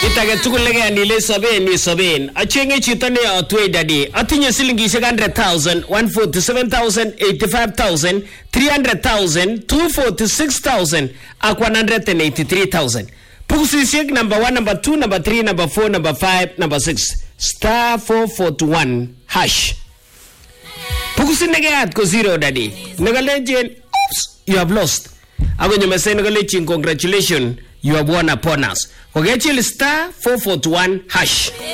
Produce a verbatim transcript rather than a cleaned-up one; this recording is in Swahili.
Kitage tugul lege nile soben ni soben. Achenge chito ne atwe dadi. Atinye silingishek one hundred thousand, one hundred forty-seven thousand, eighty-five thousand, three hundred thousand, two hundred forty-six thousand, ak one hundred eighty-three thousand. Pugusishek number one, number two, number three, number four, number five, number six. Star four forty-one hash. Pugusin nege ko zero dadi. Nagalenjen, oops, you have lost. Ako nyumese nagalenjen, congratulations, you have won upon us. Okay, chill star four forty-one hash.